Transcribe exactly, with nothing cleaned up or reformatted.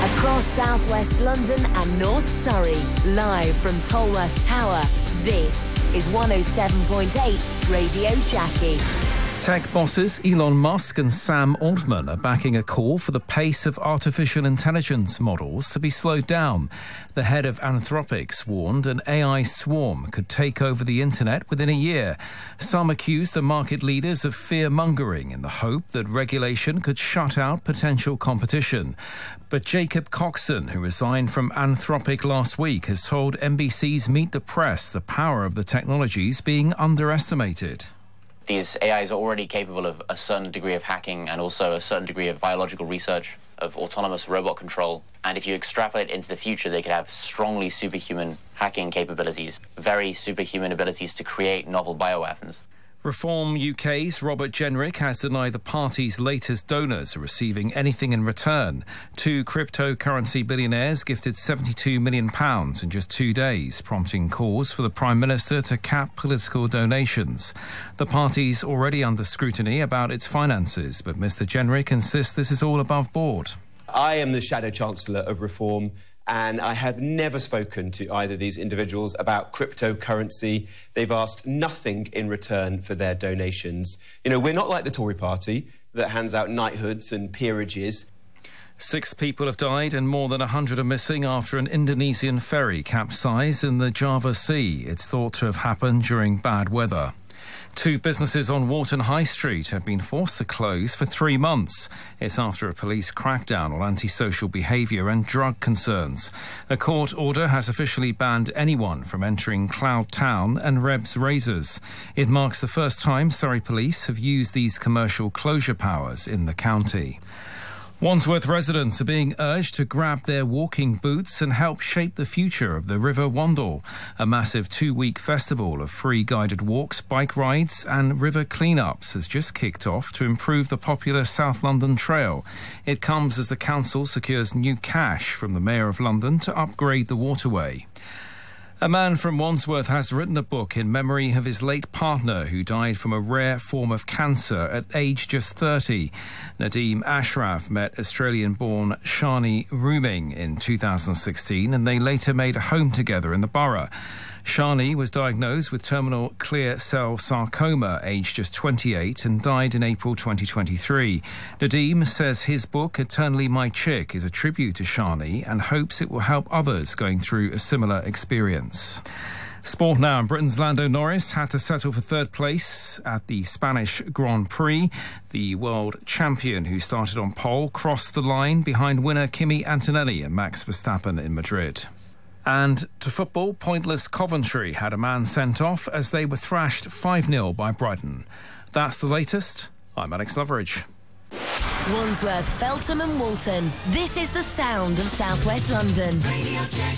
Across southwest London and North Surrey, live from Tolworth Tower, this is one oh seven point eight Radio Jackie. Tech bosses Elon Musk and Sam Altman are backing a call for the pace of artificial intelligence models to be slowed down. The head of Anthropic warned an A I swarm could take over the internet within a year. Some accused the market leaders of fear-mongering in the hope that regulation could shut out potential competition. But Jacob Coxon, who resigned from Anthropic last week, has told N B C's Meet the Press the power of the technologies being underestimated. These A Is are already capable of a certain degree of hacking and also a certain degree of biological research, of autonomous robot control. And if you extrapolate into the future, they could have strongly superhuman hacking capabilities, very superhuman abilities to create novel bioweapons. Reform U K's Robert Jenrick has denied the party's latest donors are receiving anything in return. Two cryptocurrency billionaires gifted seventy-two million pounds in just two days, prompting calls for the Prime Minister to cap political donations. The party's already under scrutiny about its finances, but Mr Jenrick insists this is all above board. I am the Shadow Chancellor of Reform, and I have never spoken to either of these individuals about cryptocurrency. They've asked nothing in return for their donations. You know, we're not like the Tory party that hands out knighthoods and peerages. Six people have died and more than one hundred are missing after an Indonesian ferry capsized in the Java Sea. It's thought to have happened during bad weather. Two businesses on Wharton High Street have been forced to close for three months. It's after a police crackdown on antisocial behaviour and drug concerns. A court order has officially banned anyone from entering Cloud Town and Reb's Razors. It marks the first time Surrey Police have used these commercial closure powers in the county. Wandsworth residents are being urged to grab their walking boots and help shape the future of the River Wandle. A massive two-week festival of free guided walks, bike rides and river clean-ups has just kicked off to improve the popular South London Trail. It comes as the council secures new cash from the Mayor of London to upgrade the waterway. A man from Wandsworth has written a book in memory of his late partner who died from a rare form of cancer at age just thirty. Nadeem Ashraf met Australian-born Shani Rooming in two thousand sixteen and they later made a home together in the borough. Shani was diagnosed with terminal clear cell sarcoma, aged just twenty-eight, and died in April twenty twenty-three. Nadeem says his book, Eternally My Chick, is a tribute to Shani and hopes it will help others going through a similar experience. Sport now, and Britain's Lando Norris had to settle for third place at the Spanish Grand Prix. The world champion, who started on pole, crossed the line behind winner Kimi Antonelli and Max Verstappen in Madrid. And to football, pointless Coventry had a man sent off as they were thrashed five nil by Brighton. That's the latest. I'm Alex Loveridge. Wandsworth, Feltham and Walton. This is the sound of South West London. Radio Jackie.